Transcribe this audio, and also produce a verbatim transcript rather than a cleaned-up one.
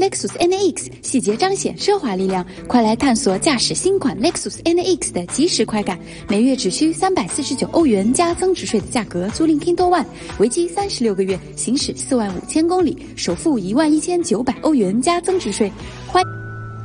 Lexus N A X， 细节彰显奢华力量。快来探索驾驶新款 Lexus N A X 的即时快感，每月只需三百四十九欧元加增值税的价格租赁 Kindle One， 为期三十六个月，行驶四万五千公里，首付一万一千九百欧元加增值税。欢。